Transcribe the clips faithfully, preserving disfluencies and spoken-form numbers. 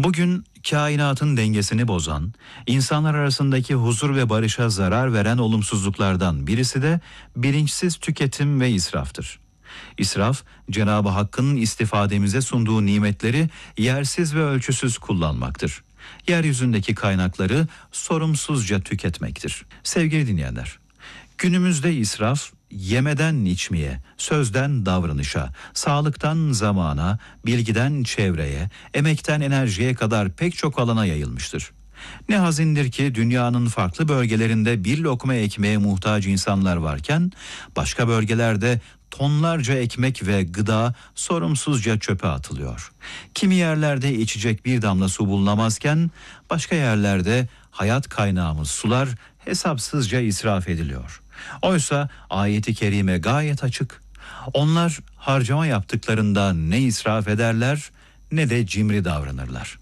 Bugün kainatın dengesini bozan, insanlar arasındaki huzur ve barışa zarar veren olumsuzluklardan birisi de bilinçsiz tüketim ve israftır. İsraf, Cenab-ı Hakk'ın istifademize sunduğu nimetleri yersiz ve ölçüsüz kullanmaktır. Yeryüzündeki kaynakları sorumsuzca tüketmektir. Sevgili dinleyenler, günümüzde israf, yemeden içmeye, sözden davranışa, sağlıktan zamana, bilgiden çevreye, emekten enerjiye kadar pek çok alana yayılmıştır. Ne hazindir ki dünyanın farklı bölgelerinde bir lokma ekmeğe muhtaç insanlar varken, başka bölgelerde tonlarca ekmek ve gıda sorumsuzca çöpe atılıyor. Kimi yerlerde içecek bir damla su bulunamazken, başka yerlerde hayat kaynağımız sular hesapsızca israf ediliyor. Oysa ayet-i kerime gayet açık. Onlar harcama yaptıklarında ne israf ederler ne de cimri davranırlar.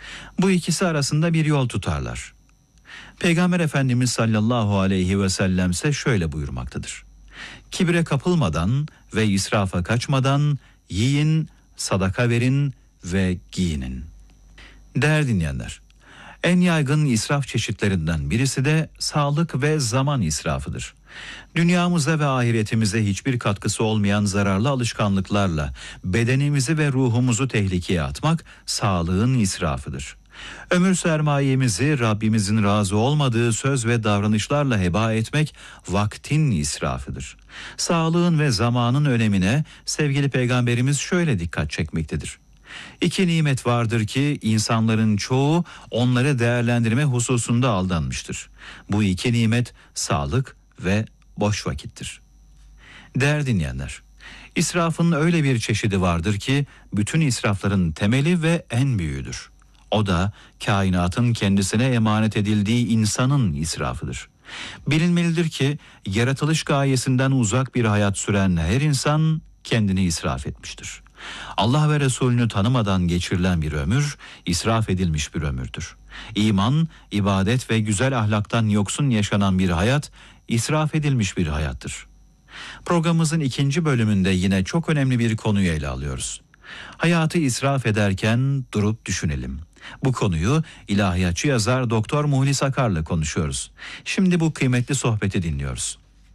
Bu ikisi arasında bir yol tutarlar. Peygamber Efendimiz sallallahu aleyhi ve sellem ise şöyle buyurmaktadır. Kibre kapılmadan ve israfa kaçmadan yiyin, sadaka verin ve giyinin. Değerli dinleyenler, en yaygın israf çeşitlerinden birisi de sağlık ve zaman israfıdır. Dünyamıza ve ahiretimize hiçbir katkısı olmayan zararlı alışkanlıklarla bedenimizi ve ruhumuzu tehlikeye atmak sağlığın israfıdır. Ömür sermayemizi Rabbimizin razı olmadığı söz ve davranışlarla heba etmek vaktin israfıdır. Sağlığın ve zamanın önemine sevgili Peygamberimiz şöyle dikkat çekmektedir. İki nimet vardır ki insanların çoğu onları değerlendirme hususunda aldanmıştır. Bu iki nimet sağlık ve boş vakittir. Değerli dinleyenler, israfın öyle bir çeşidi vardır ki bütün israfların temeli ve en büyüğüdür. O da kainatın kendisine emanet edildiği insanın israfıdır. Bilinmelidir ki yaratılış gayesinden uzak bir hayat süren her insan kendini israf etmiştir. Allah ve Resulünü tanımadan geçirilen bir ömür, israf edilmiş bir ömürdür. İman, ibadet ve güzel ahlaktan yoksun yaşanan bir hayat, israf edilmiş bir hayattır. Programımızın ikinci bölümünde yine çok önemli bir konuyu ele alıyoruz. Hayatı israf ederken durup düşünelim. Bu konuyu ilahiyatçı yazar Doktor Muhlis Akar'la konuşuyoruz. Şimdi bu kıymetli sohbeti dinliyoruz.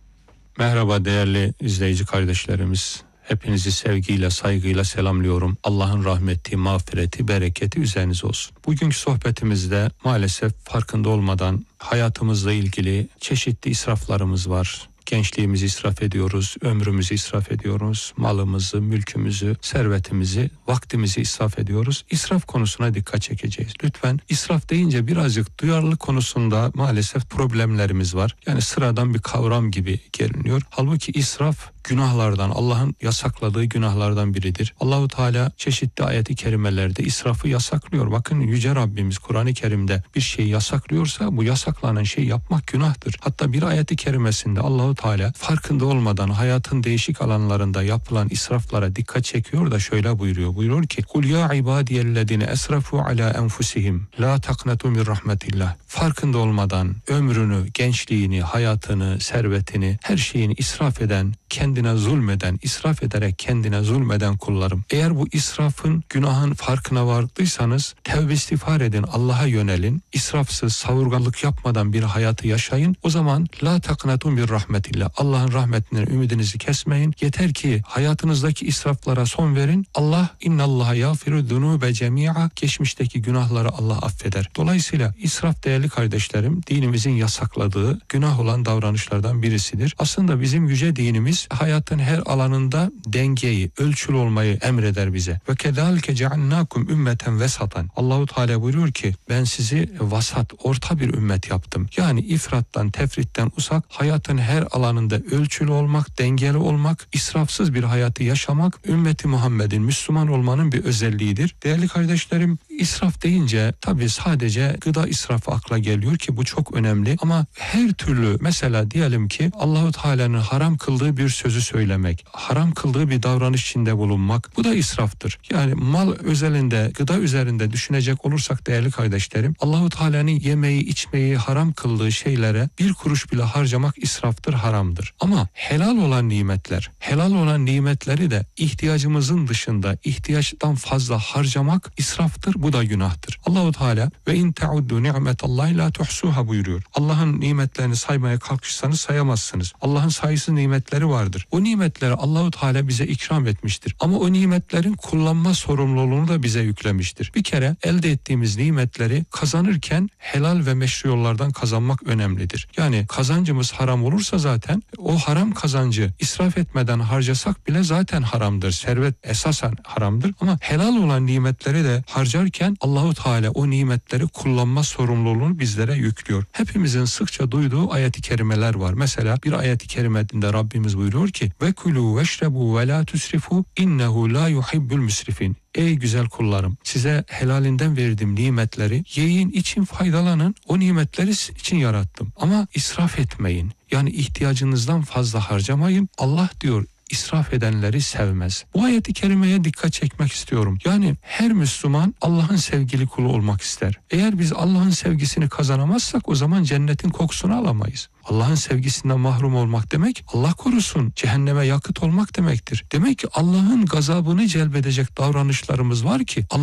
Merhaba değerli izleyici kardeşlerimiz. Hepinizi sevgiyle, saygıyla selamlıyorum. Allah'ın rahmeti, mağfireti, bereketi üzerinize olsun. Bugünkü sohbetimizde maalesef farkında olmadan hayatımızla ilgili çeşitli israflarımız var. Gençliğimizi israf ediyoruz, ömrümüzü israf ediyoruz, malımızı, mülkümüzü, servetimizi, vaktimizi israf ediyoruz. İsraf konusuna dikkat çekeceğiz. Lütfen israf deyince birazcık duyarlılık konusunda maalesef problemlerimiz var. Yani sıradan bir kavram gibi görünüyor. Halbuki israf günahlardan, Allah'ın yasakladığı günahlardan biridir. Allahu Teala çeşitli ayet-i kerimelerde israfı yasaklıyor. Bakın Yüce Rabbimiz Kur'an-ı Kerim'de bir şeyi yasaklıyorsa bu yasaklanan şeyi yapmak günahtır. Hatta bir ayet-i kerimesinde Allahu Teala farkında olmadan hayatın değişik alanlarında yapılan israflara dikkat çekiyor da şöyle buyuruyor. Buyuruyor ki: "Kul ya ibadiyellezine esrafu ala enfusihim la taqnatu min rahmetillah." Farkında olmadan ömrünü, gençliğini, hayatını, servetini, her şeyini israf eden, kendine zulmeden, israf ederek kendine zulmeden kullarım. Eğer bu israfın, günahın farkına vardıysanız tevbe istiğfar edin, Allah'a yönelin. İsrafsız, savurganlık yapmadan bir hayatı yaşayın. O zaman la taknatun bir rahmetillah. Allah'ın rahmetinden ümidinizi kesmeyin. Yeter ki hayatınızdaki israflara son verin. Allah innallaha yağfiru zunube cemi'a. Geçmişteki günahları Allah affeder. Dolayısıyla israf değerli kardeşlerim, dinimizin yasakladığı günah olan davranışlardan birisidir. Aslında bizim yüce dinimiz hayatın her alanında dengeyi, ölçülü olmayı emreder bize. Ve kedalike cealnakum ümmeten vesatan. Allahu Teala buyuruyor ki ben sizi vasat, orta bir ümmet yaptım. Yani ifrattan, tefritten uzak, hayatın her alanında ölçülü olmak, dengeli olmak, israfsız bir hayatı yaşamak ümmeti Muhammed'in, Müslüman olmanın bir özelliğidir. Değerli kardeşlerim, israf deyince tabii sadece gıda israfı akla geliyor ki bu çok önemli ama her türlü, mesela diyelim ki Allahu Teala'nın haram kıldığı bir sözü söylemek, haram kıldığı bir davranış içinde bulunmak, bu da israftır. Yani mal özelinde, gıda üzerinde düşünecek olursak değerli kardeşlerim, Allahu Teala'nın yemeği, içmeyi haram kıldığı şeylere bir kuruş bile harcamak israftır, haramdır. Ama helal olan nimetler, helal olan nimetleri de ihtiyacımızın dışında ihtiyaçtan fazla harcamak israftır. Bu da günahtır. Allahu Teala ve in ta'uddu ni'metallahi la tuhsuha buyuruyor. Allah'ın nimetlerini saymaya kalkışsanız sayamazsınız. Allah'ın sayısız nimetleri vardır. O nimetleri Allahu Teala bize ikram etmiştir. Ama o nimetlerin kullanma sorumluluğunu da bize yüklemiştir. Bir kere elde ettiğimiz nimetleri kazanırken helal ve meşru yollardan kazanmak önemlidir. Yani kazancımız haram olursa zaten o haram kazancı israf etmeden harcasak bile zaten haramdır. Servet esasen haramdır ama helal olan nimetleri de harcarken Allahu Teala o nimetleri kullanma sorumluluğunu bizlere yüklüyor. Hepimizin sıkça duyduğu ayet-i kerimeler var. Mesela bir ayet-i kerimede Rabbimiz buyuruyor ki ve kulû veşrebû ve lâ tusrifû innehu lâ yuhibbul müsrifin. Ey güzel kullarım, size helalinden verdiğim nimetleri yiyin, için, faydalanın. O nimetleri için yarattım. Ama israf etmeyin. Yani ihtiyacınızdan fazla harcamayın. Allah diyor, israf edenleri sevmez. Bu ayet-i kerimeye dikkat çekmek istiyorum. Yani her Müslüman Allah'ın sevgili kulu olmak ister. Eğer biz Allah'ın sevgisini kazanamazsak o zaman cennetin kokusunu alamayız. Allah'ın sevgisinden mahrum olmak demek, Allah korusun, cehenneme yakıt olmak demektir. Demek ki Allah'ın gazabını celbedecek davranışlarımız var ki